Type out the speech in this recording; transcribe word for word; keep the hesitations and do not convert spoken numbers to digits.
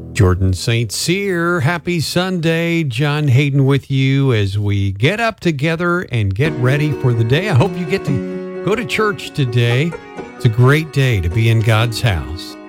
Jordan Saint Cyr, happy Sunday. John Hayden with you as we get up together and get ready for the day. I hope you get to go to church today. It's a great day to be in God's house.